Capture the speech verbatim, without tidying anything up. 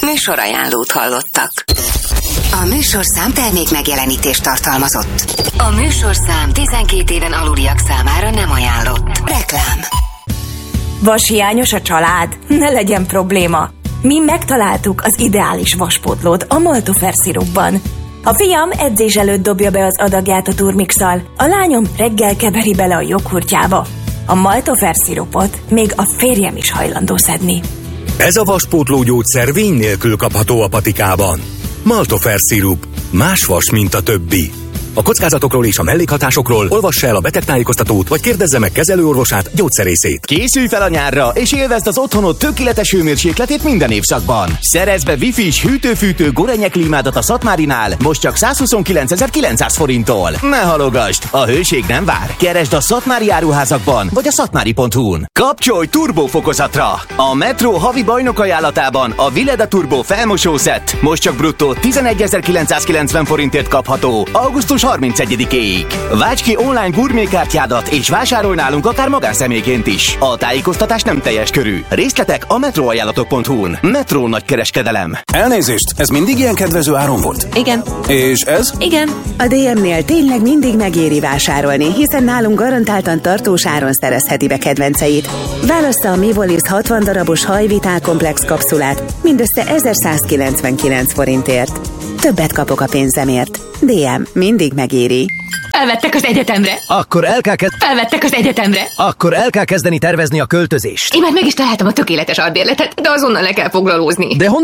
Műsorajánlót hallottak. A műsorszám termék megjelenítést tartalmazott. A műsorszám tizenkét éven aluliak számára nem ajánlott. Reklám. Vashiányos a család? Ne legyen probléma. Mi megtaláltuk az ideális vaspótlót a Maltofer szirupban. A fiam edzés előtt dobja be az adagját a turmixal, a lányom reggel keveri bele a joghurtjába. A Maltofer szirupot még a férjem is hajlandó szedni. Ez a vaspótló gyógyszer vény nélkül kapható a patikában. Maltofer szirup. Más vas, mint a többi. A kockázatokról és a mellékhatásokról olvassa el a betegtájékoztatót, vagy kérdezze meg kezelőorvosát, gyógyszerészét. Készülj fel a nyárra, és élvezd az otthonod tökéletes hőmérsékletét minden évszakban. Szerezd be Wi-Fi-s hűtő-fűtő Gorenyek klímádat a Szatmárinál, most csak százhuszonkilencezer-kilencszáz forinttól. Ne halogasd, a hőség nem vár. Keresd a Szatmári áruházakban, vagy a szatmári pont hu-n. Kapcsolj turbófokozatra! A Metro havi bajnok ajánlatában a Vileda Turbo felmosószett most csak bruttó tizenegyezer-kilencszázkilencven forintért kapható augusztus harmincegyedikéig. Vágd ki online gurmékártyádat és vásárolj nálunk akár magánszemélyként is. A tájékoztatás nem teljes körű. Részletek a metroajánlatok pont hu-n. Metro nagykereskedelem. Elnézést, ez mindig ilyen kedvező áron volt? Igen. És ez? Igen. A dé em-nél tényleg mindig megéri vásárolni, hiszen nálunk garantáltan tartós áron szerezheti be kedvenceit. Válassza a Mivolis hatvan darabos hajvitálkomplex kapszulát mindössze ezerszázkilencvenkilenc forintért. Többet kapok a pénzemért. dé em mindig megéri. Elvettek az egyetemre. Akkor el kell kezd... Elvettek az egyetemre. Akkor el kell kezdeni tervezni a költözést. Én már meg is találtam a tökéletes albérletet, de azonnal le kell foglalózni. De honnan